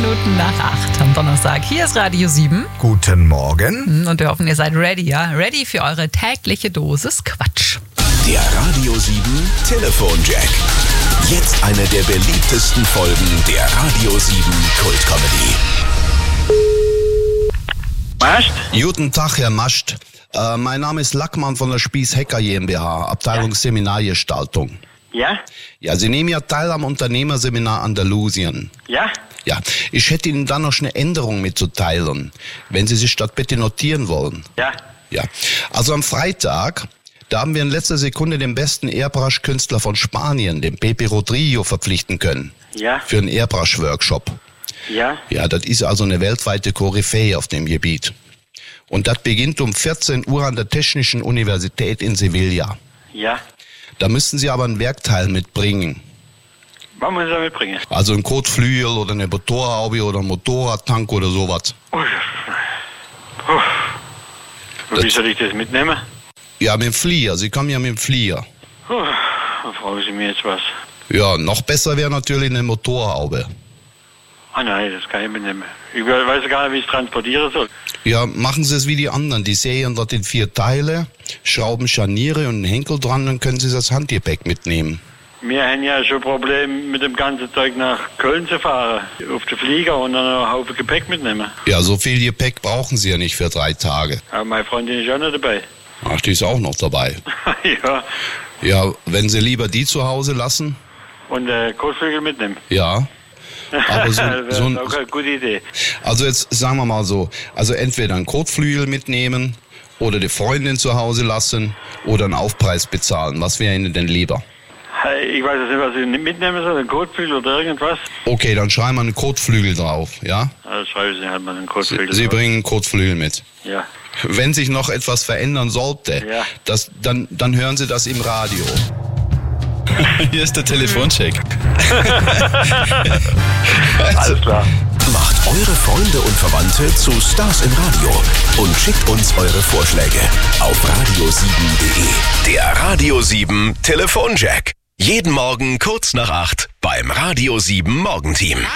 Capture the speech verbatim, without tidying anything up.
Minuten nach acht am Donnerstag. Hier ist Radio sieben. Guten Morgen. Und wir hoffen, ihr seid ready, ja? Ready für eure tägliche Dosis Quatsch. Der Radio sieben Telefonjack. Jetzt eine der beliebtesten Folgen der Radio sieben Kult-Comedy. Mascht? Guten Tag, Herr Mascht. Äh, mein Name ist Lackmann von der Spieß Hacker GmbH, Abteilung Ja. Seminargestaltung. Ja? Ja, Sie nehmen ja teil am Unternehmerseminar Andalusien. Ja? Ja, ich hätte Ihnen dann noch eine Änderung mitzuteilen, wenn Sie sich das bitte notieren wollen. Ja? Ja, also am Freitag, da haben wir in letzter Sekunde den besten Airbrush-Künstler von Spanien, den Pepe Rodrigo, verpflichten können. Ja? Für einen Airbrush-Workshop. Ja? Ja, das ist also eine weltweite Koryphäe auf dem Gebiet. Und das beginnt um vierzehn Uhr an der Technischen Universität in Sevilla. Ja? Da müssten Sie aber ein Werkteil mitbringen. Was muss ich da mitbringen? Also ein Kotflügel oder eine Motorhaube oder ein Motorradtank oder sowas. Ui. Puh. Und wie soll ich das mitnehmen? Ja, mit dem Flieger. Sie kommen ja mit dem Flieger. Puh. Da fragen Sie mir jetzt was. Ja, noch besser wäre natürlich eine Motorhaube. Ah nein, das kann ich mitnehmen. Ich weiß gar nicht, wie ich es transportieren soll. Ja, machen Sie es wie die anderen. Die sägen dort in vier Teile, schrauben Scharniere und einen Henkel dran, dann können Sie das Handgepäck mitnehmen. Wir haben ja schon ein Problem, mit dem ganzen Zeug nach Köln zu fahren. Auf den Flieger und dann noch einen Haufen Gepäck mitnehmen. Ja, so viel Gepäck brauchen Sie ja nicht für drei Tage. Aber meine Freundin ist auch nicht dabei. Ach, die ist auch noch dabei. Ja. Ja, wenn Sie lieber die zu Hause lassen? Und äh, Kotflügel mitnehmen. Ja. Aber so, das so ist ein, auch eine gute Idee. also jetzt sagen wir mal so, also entweder einen Kotflügel mitnehmen oder die Freundin zu Hause lassen oder einen Aufpreis bezahlen. Was wäre Ihnen denn lieber? Ich weiß jetzt nicht, was ich nicht mitnehmen soll, ein Kotflügel oder irgendwas. Okay, dann schreiben wir einen Kotflügel drauf, ja? Also schreiben Sie halt mal einen Sie, Kotflügel. Sie drauf. bringen einen Kotflügel mit. Ja. Wenn sich noch etwas verändern sollte, Ja. das, dann, dann hören Sie das im Radio. Hier ist der Telefoncheck. Alles klar. Macht eure Freunde und Verwandte zu Stars im Radio und schickt uns eure Vorschläge auf radio sieben punkt de. Der Radio sieben Telefonjack. Jeden Morgen kurz nach acht beim Radio sieben Morgenteam.